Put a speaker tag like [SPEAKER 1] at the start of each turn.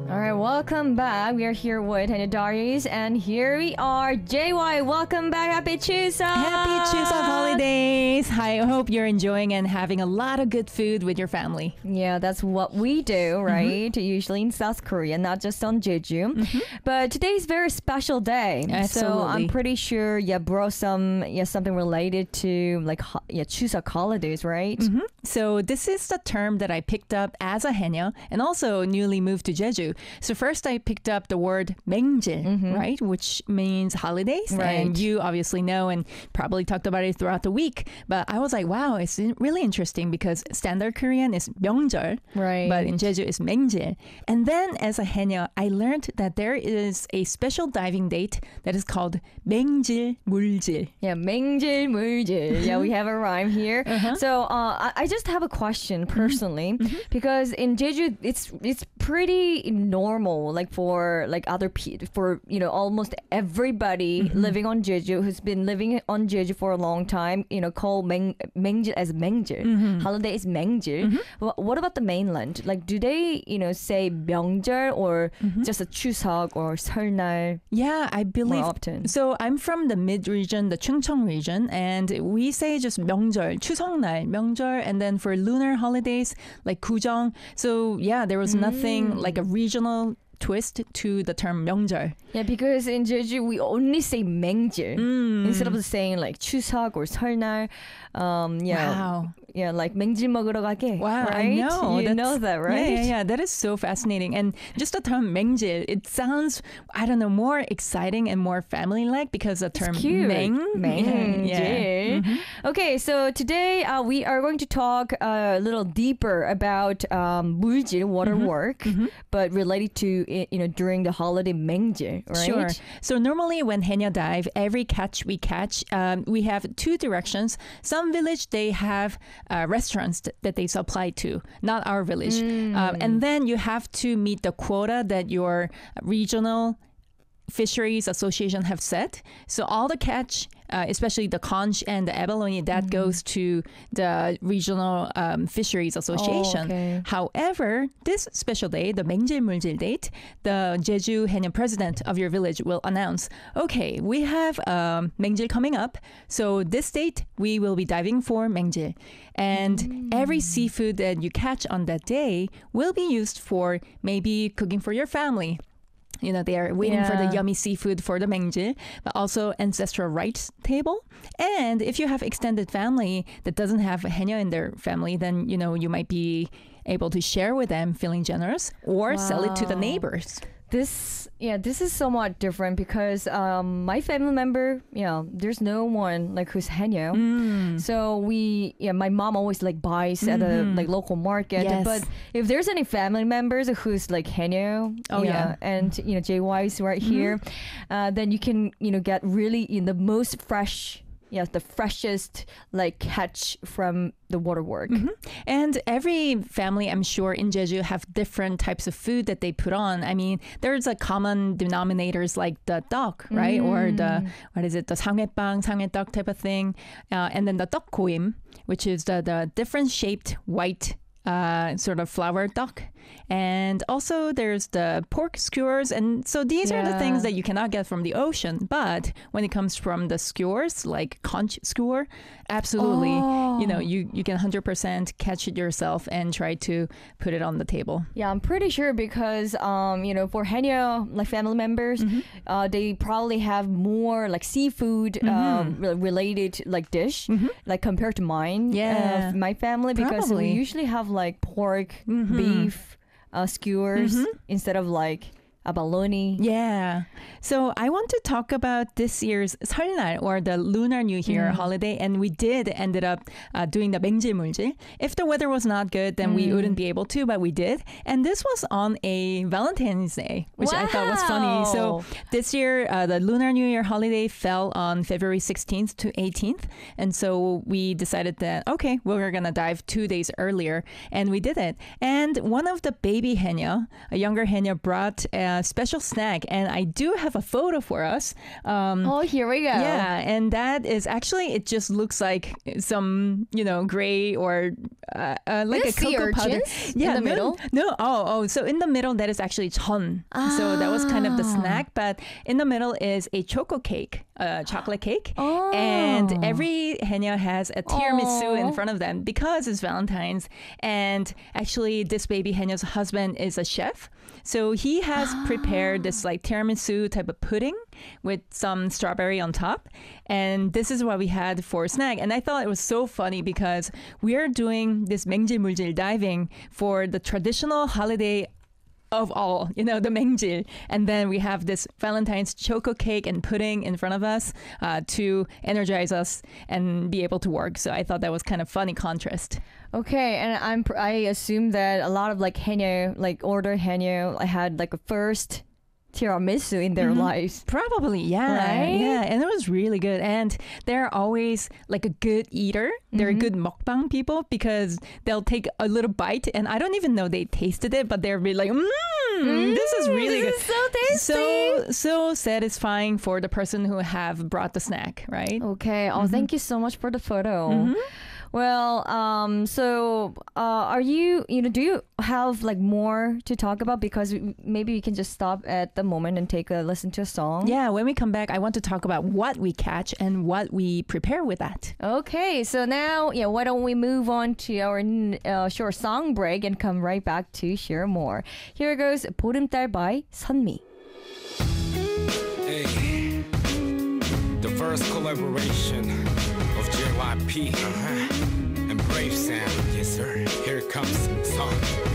[SPEAKER 1] All right, welcome back. We are here with Hannah Darius, and here we are, JY. Welcome back. Happy Chuseok.
[SPEAKER 2] Happy Chuseok holidays. I hope you're enjoying and having a lot of good food with your family.
[SPEAKER 1] Yeah, that's what we do, right? Usually in South Korea, not just on Jeju. But today's a very special day.
[SPEAKER 2] Absolutely.
[SPEAKER 1] So I'm pretty sure you brought something related to like Chuseok holidays, right?
[SPEAKER 2] So this is the term that I picked up as a Haenyeo and also newly moved to Jeju. So first I picked up the word Mengjil, right? Which means holidays.
[SPEAKER 1] Right.
[SPEAKER 2] And you obviously know and probably talked about it throughout the week. But I was like, wow, it's really interesting because standard Korean is Myeongjol,
[SPEAKER 1] Right.
[SPEAKER 2] but in Jeju it's Mengjil. And then as a Haenyeo, I learned that there is a special diving date that is called Mengjil Muljil.
[SPEAKER 1] Yeah, Mengjil, Muljil. Yeah, we have a rhyme here. So I just have a question personally, because in Jeju, it's pretty normal, like for like other people, for almost everybody living on Jeju who's been living on Jeju for a long time, call Mengjil as Mengjil. Holiday is Mengjil. What about the mainland? Like, do they say Myeongjol or just a Chuseok or 설날?
[SPEAKER 2] Yeah, I believe.
[SPEAKER 1] More often.
[SPEAKER 2] So I'm from the mid region, the Chungcheong region, and we say just 명절, 추석날, 명절, and then for lunar holidays like 구정. So yeah, there was nothing like a regional twist to the term 명절.
[SPEAKER 1] Yeah, because in Jeju we only say Mengjil instead of saying like 추석 or 설날.
[SPEAKER 2] Wow.
[SPEAKER 1] Yeah, like 맹질 먹으러 가게.
[SPEAKER 2] Wow,
[SPEAKER 1] right?
[SPEAKER 2] I know.
[SPEAKER 1] You know that, right?
[SPEAKER 2] Yeah. That is so fascinating. And just the term 맹질, it sounds, I don't know, more exciting and more family-like because the term
[SPEAKER 1] cute.
[SPEAKER 2] 맹.
[SPEAKER 1] Yeah. Okay, so today we are going to talk a little deeper about 물질, water work, but related to during the holiday 맹질, right?
[SPEAKER 2] Sure. So normally when Haenyeo dive, every catch we catch, we have two directions. Some village, they have restaurants that they supply to, not our village. And then you have to meet the quota that your regional fisheries association have set. So all the catch, especially the conch and the abalone, that goes to the regional fisheries association.
[SPEAKER 1] Okay.
[SPEAKER 2] However, this special day, the Mengjil Muljil date, the Jeju Haenyeo president of your village will announce, okay, we have Mengjil coming up. So this date, we will be diving for Mengjil. And every seafood that you catch on that day will be used for maybe cooking for your family. They are waiting for the yummy seafood for the mengjil, but also ancestral rites table. And if you have extended family that doesn't have a Haenyeo in their family, then, you might be able to share with them, feeling generous, or sell it to the neighbors.
[SPEAKER 1] This is somewhat different because my family member, there's no one like who's Haenyeo. So my mom always like buys at a like local market.
[SPEAKER 2] Yes.
[SPEAKER 1] But if there's any family members who's like Haenyeo, and JY is right here, then you can get really the most fresh. Yes, the freshest like catch from the waterwork.
[SPEAKER 2] And every family, I'm sure, in Jeju have different types of food that they put on. I mean, there's a common denominators like the 떡, right? Or the 상회빵, 상회떡 type of thing. And then the 떡고임, which is the different shaped white sort of flour 떡. And also there's the pork skewers. And so these are the things that you cannot get from the ocean. But when it comes from the skewers, like conch skewer, absolutely, you can 100% catch it yourself and try to put it on the table.
[SPEAKER 1] Yeah, I'm pretty sure because, for Haenyeo, like family members, they probably have more like seafood related like dish, like compared to mine, my family, because we usually have like pork, beef, skewers instead of like abalone.
[SPEAKER 2] Yeah. So I want to talk about this year's 설날 or the Lunar New Year holiday. And we ended up doing the 맹질 물질. If the weather was not good, then we wouldn't be able to, but we did. And this was on a Valentine's Day, which I thought was funny. So this year, the Lunar New Year holiday fell on February 16th to 18th. And so we decided that, okay, we're going to dive 2 days earlier. And we did it. And one of the baby Haenyeo, a younger Haenyeo, brought special snack, and I do have a photo for us.
[SPEAKER 1] Oh, here we go.
[SPEAKER 2] Yeah, and that is actually, it just looks like some, gray or like a cocoa powder.
[SPEAKER 1] Yeah, in the middle?
[SPEAKER 2] No. Oh. So in the middle, that is actually chon. So that was kind of the snack, but in the middle is a choco cake, chocolate cake.
[SPEAKER 1] Oh.
[SPEAKER 2] And every haenyeo has a tiramisu in front of them because it's Valentine's. And actually, this baby haenyeo's husband is a chef. So he has prepared this like tiramisu type of pudding with some strawberry on top. And this is what we had for snack. And I thought it was so funny because we are doing this 맹질 물질 diving for the traditional holiday of all, the 맹질. And then we have this Valentine's choco cake and pudding in front of us to energize us and be able to work. So I thought that was kind of funny contrast.
[SPEAKER 1] Okay, and I assume that a lot of like haenyeo, like order haenyeo, had like a first tiramisu in their lives.
[SPEAKER 2] Probably, yeah.
[SPEAKER 1] Right?
[SPEAKER 2] Yeah, and it was really good. And they're always like a good eater. They're good mukbang people because they'll take a little bite, and I don't even know they tasted it, but they're really like, this is really good.
[SPEAKER 1] This is so tasty.
[SPEAKER 2] So satisfying for the person who have brought the snack, right?
[SPEAKER 1] Okay. Oh, thank you so much for the photo. Well, so are you, do you have like more to talk about? Because maybe we can just stop at the moment and take a listen to a song.
[SPEAKER 2] Yeah, when we come back, I want to talk about what we catch and what we prepare with that.
[SPEAKER 1] Okay, so now, why don't we move on to our short song break and come right back to share more. Here goes 보름달 by 선미.
[SPEAKER 3] Hey, the first collaboration of JYP and Brave Sound. Yes, sir. Here comes song.